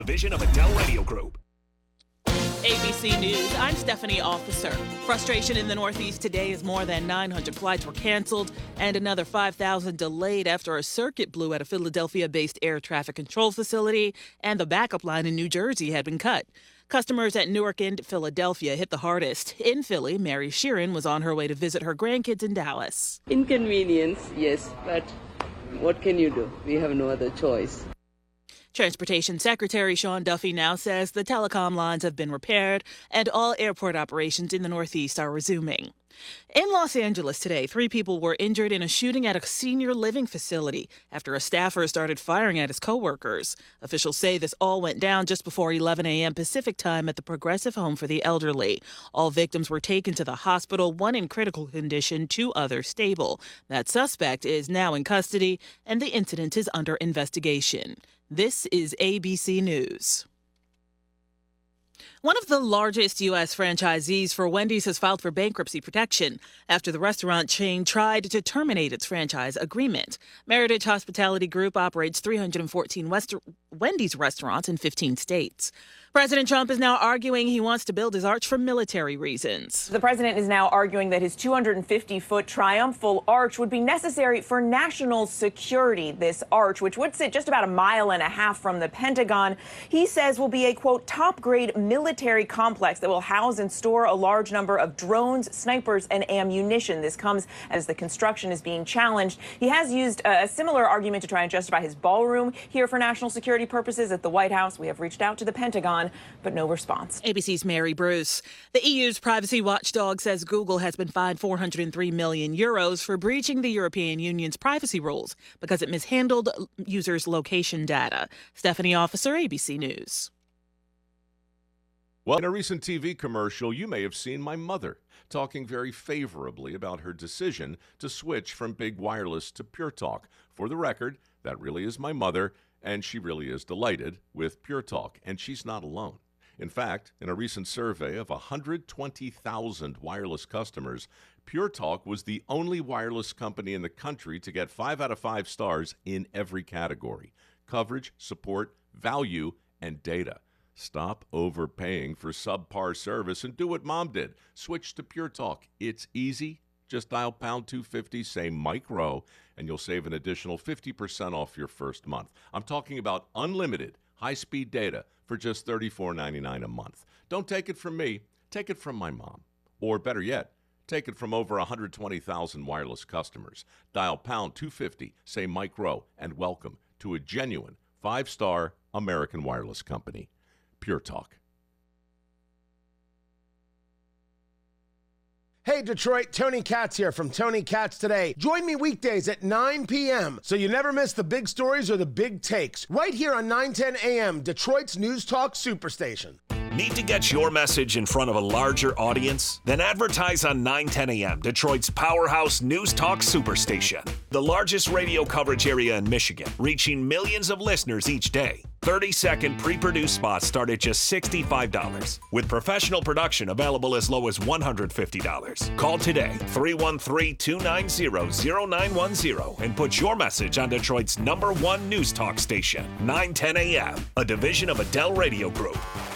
Division of Adele Radio Group. ABC News, I'm Stephanie Officer. Frustration in the Northeast today as more than 900 flights were canceled and another 5,000 delayed after a circuit blew at a Philadelphia-based air traffic control facility and the backup line in New Jersey had been cut. Customers at Newark and Philadelphia hit the hardest. In Philly, Mary Sheeran was on her way to visit her grandkids in Dallas. Inconvenience, yes, but what can you do? We have no other choice. Transportation Secretary Sean Duffy now says the telecom lines have been repaired and all airport operations in the Northeast are resuming. In Los Angeles today, 3 people were injured in a shooting at a senior living facility after a staffer started firing at his coworkers. Officials say this all went down just before 11 a.m. Pacific time at the Progressive Home for the Elderly. All victims were taken to the hospital, 1 in critical condition, 2 others stable. That suspect is now in custody and the incident is under investigation. This is ABC News. One of the largest U.S. franchisees for Wendy's has filed for bankruptcy protection after the restaurant chain tried to terminate its franchise agreement. Meritage Hospitality Group operates 314 Wendy's restaurants in 15 states. President Trump is now arguing he wants to build his arch for military reasons. The president is now arguing that his 250-foot triumphal arch would be necessary for national security. This arch, which would sit just about 1.5 miles from the Pentagon, he says will be a, quote, top-grade military complex that will house and store a large number of drones, snipers, and ammunition. This comes as the construction is being challenged. He has used a similar argument to try and justify his ballroom here for national security purposes at the White House. We have reached out to the Pentagon, but no response. ABC's Mary Bruce. The EU's privacy watchdog says Google has been fined 403 million euros for breaching the European Union's privacy rules because it mishandled users' location data. Stephanie Officer, ABC News. Well, in a recent TV commercial, you may have seen my mother talking very favorably about her decision to switch from Big Wireless to Pure Talk. For the record, that really is my mother, and she really is delighted with Pure Talk, and she's not alone. In fact, in a recent survey of 120,000 wireless customers, Pure Talk was the only wireless company in the country to get 5 out of 5 stars in every category: coverage, support, value, and data. Stop overpaying for subpar service and do what Mom did. Switch to Pure Talk. It's easy. Just dial pound 250, say Mike Rowe, and you'll save an additional 50% off your first month. I'm talking about unlimited high-speed data for just $34.99 a month. Don't take it from me. Take it from my mom. Or better yet, take it from over 120,000 wireless customers. Dial pound 250, say Mike Rowe, and welcome to a genuine 5-star American wireless company. Pure Talk. Hey Detroit, Tony Katz here from Tony Katz Today. Join me weekdays at 9 p.m. so you never miss the big stories or the big takes. Right here on 910 a.m., Detroit's News Talk Superstation. Need to get your message in front of a larger audience? Then advertise on 910 a.m., Detroit's powerhouse news talk superstation. The largest radio coverage area in Michigan, reaching millions of listeners each day. 30-second pre-produced spots start at just $65, with professional production available as low as $150. Call today, 313-290-0910, and put your message on Detroit's #1 news talk station, 910 a.m., a division of Adele Radio Group.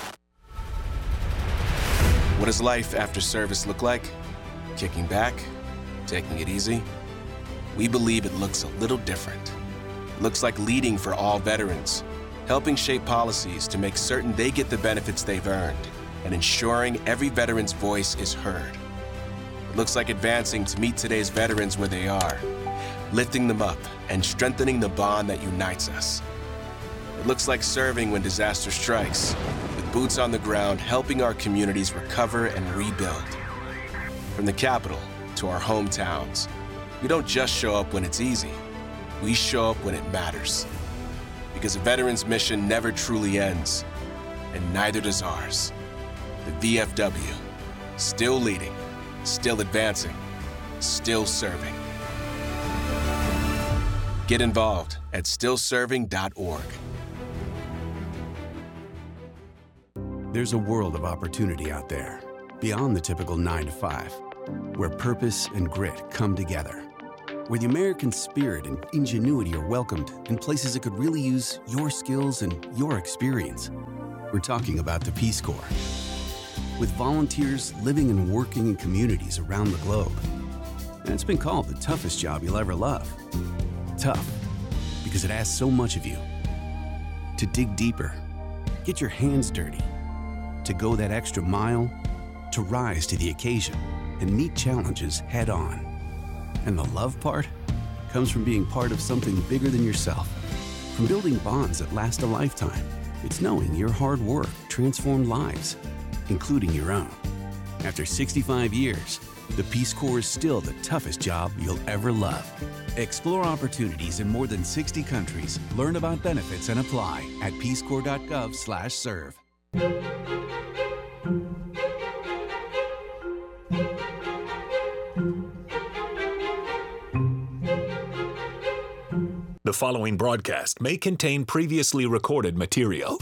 What does life after service look like? Kicking back? Taking it easy? We believe it looks a little different. It looks like leading for all veterans, helping shape policies to make certain they get the benefits they've earned, and ensuring every veteran's voice is heard. It looks like advancing to meet today's veterans where they are, lifting them up and strengthening the bond that unites us. It looks like serving when disaster strikes, with boots on the ground helping our communities recover and rebuild. From the capital to our hometowns, we don't just show up when it's easy, we show up when it matters. Because a veteran's mission never truly ends, and neither does ours. The VFW, still leading, still advancing, still serving. Get involved at stillserving.org. There's a world of opportunity out there, beyond the typical 9 to 5, where purpose and grit come together. where the American spirit and ingenuity are welcomed in places that could really use your skills and your experience. We're talking about the Peace Corps. With volunteers living and working in communities around the globe. And it's been called the toughest job you'll ever love. Tough, because it asks so much of you. To dig deeper, get your hands dirty, to go that extra mile, to rise to the occasion and meet challenges head on. And the love part comes from being part of something bigger than yourself. From building bonds that last a lifetime, it's knowing your hard work transformed lives, including your own. After 65 years, the Peace Corps is still the toughest job you'll ever love. Explore opportunities in more than 60 countries. Learn about benefits and apply at peacecorps.gov/serve. The following broadcast may contain previously recorded material.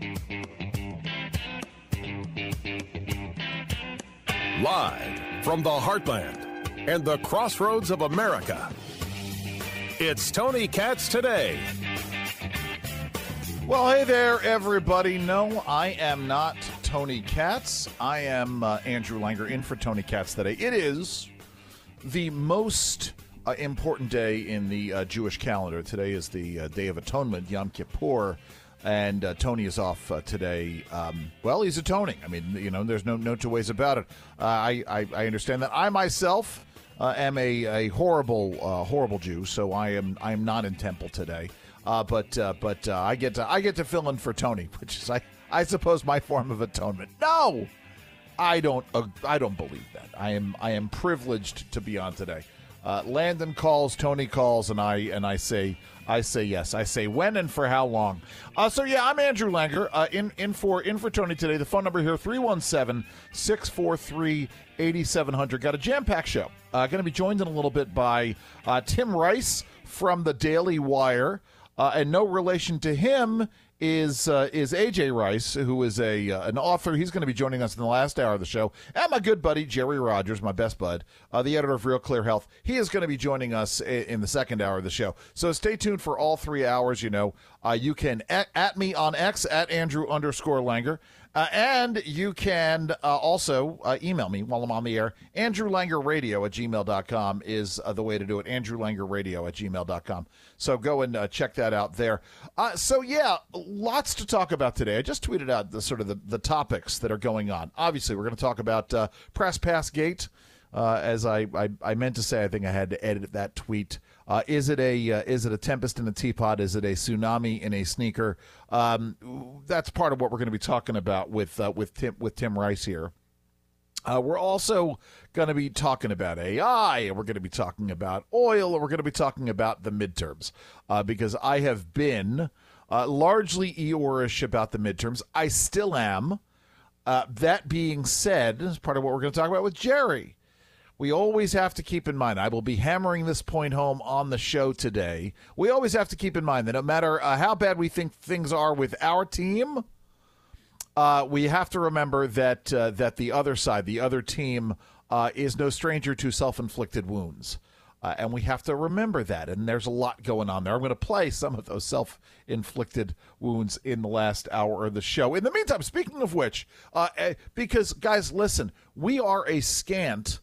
Live from the heartland and the crossroads of America, it's Tony Katz Today. Well, hey there, everybody. No, I am not Tony Katz. I am Andrew Langer in for Tony Katz Today. It is the most important day in the Jewish calendar. Today is the Day of Atonement, Yom Kippur, and Tony is off today. Well, he's atoning. I mean, you know, there's no two ways about it. I understand that. I myself am a horrible Jew, so I am not in temple today. But I get to fill in for Tony, which is I suppose my form of atonement. No, I don't believe that. I am privileged to be on today. Landon calls, Tony calls, and I say yes. I say when and for how long. So yeah, I'm Andrew Langer, in for Tony today. The phone number here 317-643-8700. Got a jam-packed show. Going to be joined in a little bit by Tim Rice from the Daily Wire, and no relation to him is AJ Rice, who is an author. He's going to be joining us in the last hour of the show. And my good buddy, Jerry Rogers, my best bud, the editor of Real Clear Health. He is going to be joining us in the second hour of the show. So stay tuned for all 3 hours. You know, you can at me on X, at Andrew_Langer. And you can also email me while I'm on the air. AndrewLangerRadio@gmail.com is the way to do it. AndrewLangerRadio@gmail.com. So go and check that out there. So yeah, lots to talk about today. I just tweeted out the topics that are going on. Obviously, we're going to talk about Press Pass Gate. As I meant to say, I think I had to edit that tweet. Is it a tempest in a teapot? Is it a tsunami in a sneaker? That's part of what we're going to be talking about with Tim Rice here. We're also going to be talking about AI, and we're going to be talking about oil, and we're going to be talking about the midterms, because I have been largely Eeyore-ish about the midterms. I still am. That being said, as part of what we're going to talk about with Jerry, we always have to keep in mind, I will be hammering this point home on the show today, we always have to keep in mind that no matter how bad we think things are with our team, we have to remember that the other side, the other team, is no stranger to self-inflicted wounds. And we have to remember that. And there's a lot going on there. I'm going to play some of those self-inflicted wounds in the last hour of the show. In the meantime, speaking of which, because, guys, listen, we are a scant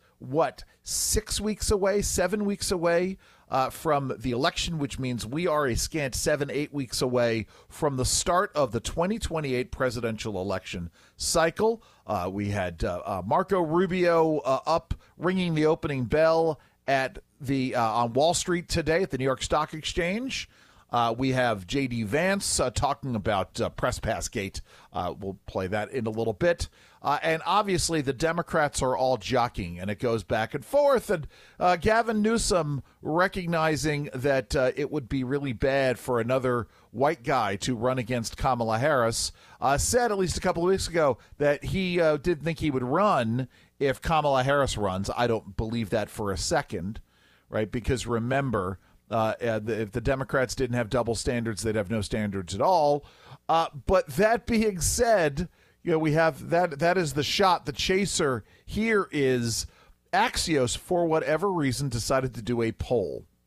6 weeks away, 7 weeks away from the election, which means we are a scant 7-8 weeks away from the start of the 2028 presidential election cycle. We had Marco Rubio up ringing the opening bell at the on Wall Street today at the New York Stock Exchange. We have J.D. Vance talking about Press Pass Gate. We'll play that in a little bit. And obviously the Democrats are all jockeying, and it goes back and forth. And Gavin Newsom, recognizing that it would be really bad for another white guy to run against Kamala Harris, said at least a couple of weeks ago that he didn't think he would run if Kamala Harris runs. I don't believe that for a second, right? Because remember, if the Democrats didn't have double standards, they'd have no standards at all. But that being said, you know, we have that is the shot. The chaser here is Axios, for whatever reason, decided to do a poll.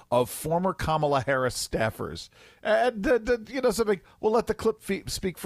of former Kamala Harris staffers. And, something, we'll let the clip speak for